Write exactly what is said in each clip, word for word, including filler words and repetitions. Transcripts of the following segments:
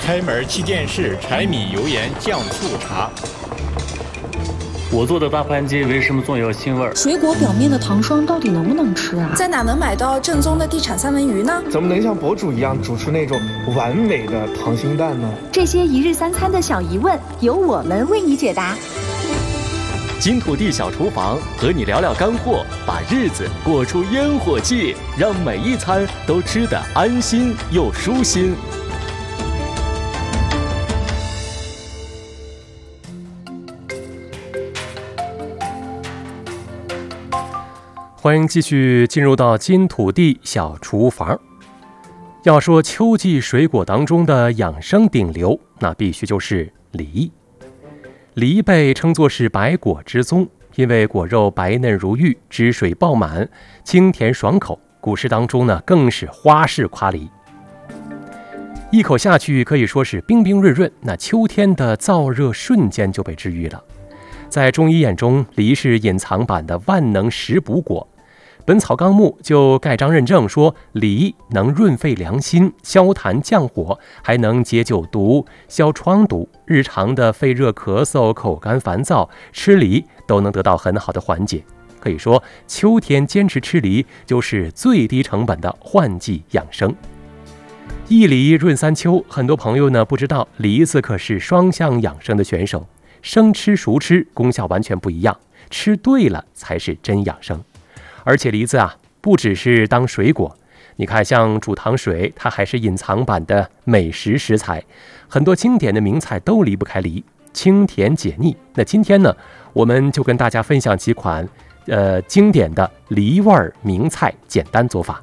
开门七件事：柴米油盐酱醋茶。 我做的大盘鸡为什么总有腥味儿？ 水果表面的糖霜到底能不能吃啊？ 在哪能买到正宗的地产三文鱼呢？ 怎么能像博主一样煮出那种完美的溏心蛋呢？ 这些一日三餐的小疑问，由我们为你解答。 金土地小厨房和你聊聊干货，把日子过出烟火气，让每一餐都吃得安心又舒心。 欢迎继续进入到金土地小厨房。要说秋季水果当中的养生顶流，那必须就是梨。梨被称作是百果之宗，因为果肉白嫩如玉，汁水爆满，清甜爽口。古诗当中呢，更是花式夸梨。一口下去可以说是冰冰润润，那秋天的燥热瞬间就被治愈了。在中医眼中，梨是隐藏版的万能食补果。本草纲目就盖章认证说，梨能润肺凉心、消痰降火，还能解酒毒、消疮毒。日常的肺热咳嗽、口干烦躁，吃梨都能得到很好的缓解。可以说，秋天坚持吃梨就是最低成本的换季养生。一梨润三秋，很多朋友呢不知道，梨子可是双向养生的选手，生吃熟吃功效完全不一样，吃对了才是真养生。而且梨子啊，不只是当水果，你看像煮糖水，它还是隐藏版的美食食材。很多经典的名菜都离不开梨，清甜解腻。那今天呢，我们就跟大家分享几款呃经典的梨味名菜简单做法。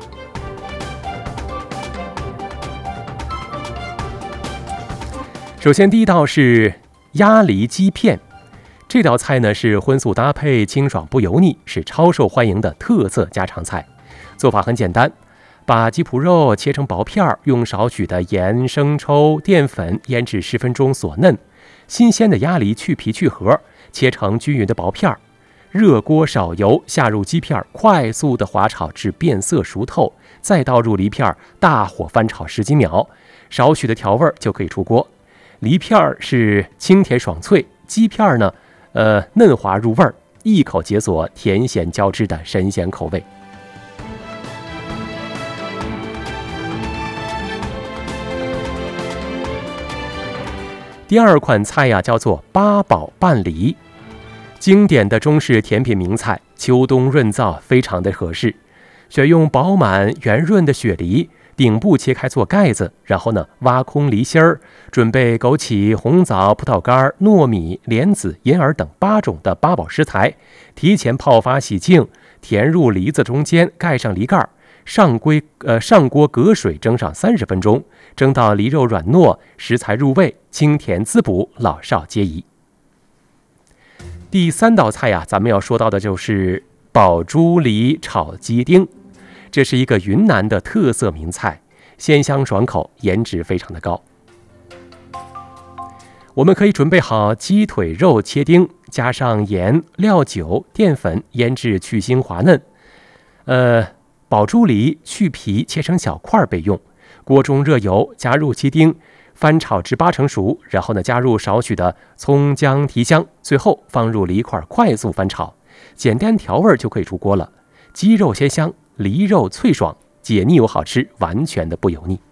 首先第一道是鸭梨鸡片。这道菜呢是荤素搭配，清爽不油腻，是超受欢迎的特色家常菜。做法很简单，把鸡脯肉切成薄片，用少许的盐、生抽、淀粉腌制十分钟锁嫩。新鲜的鸭梨去皮去核，切成均匀的薄片。热锅少油，下入鸡片，快速的滑炒至变色熟透，再倒入梨片，大火翻炒十几秒，少许的调味就可以出锅。梨片是清甜爽脆，鸡片呢呃，嫩滑入味儿，一口解锁甜咸交织的神仙口味。第二款菜呀，叫做八宝拌梨，经典的中式甜品名菜，秋冬润燥非常的合适。选用饱满圆润的雪梨，顶部切开做盖子，然后呢挖空梨心儿，准备枸杞、红枣、葡萄干、糯米、莲子、银耳等八种的八宝食材，提前泡发洗净，填入梨子中间，盖上梨盖，上锅呃上锅隔水蒸上三十分钟，蒸到梨肉软糯，食材入味，清甜滋补，老少皆宜。第三道菜呀，咱们要说到的就是宝珠梨炒鸡丁。这是一个云南的特色名菜，鲜香爽口，颜值非常的高。我们可以准备好鸡腿肉切丁，加上盐、料酒、淀粉腌制去腥滑嫩。呃，宝珠梨去皮切成小块备用。锅中热油，加入鸡丁，翻炒至八成熟，然后呢加入少许的葱姜提香，最后放入梨块，快速翻炒，简单调味就可以出锅了。鸡肉鲜香，梨肉脆爽，解腻又好吃，完全的不油腻。